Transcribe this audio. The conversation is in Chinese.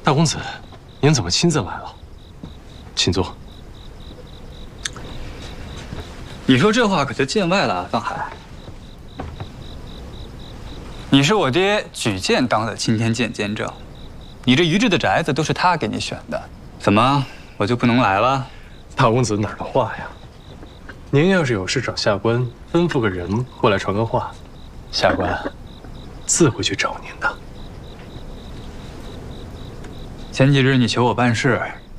大公子，您怎么亲自来了？请坐。 你说这话可就见外了啊，藏海。你是我爹举荐当的钦天监监正，你这于志的宅子都是他给你选的，怎么我就不能来了？ 大公子哪儿的话呀？您要是有事找下官，吩咐个人过来传个话，下官自会去找您的。 前几日你求我办事，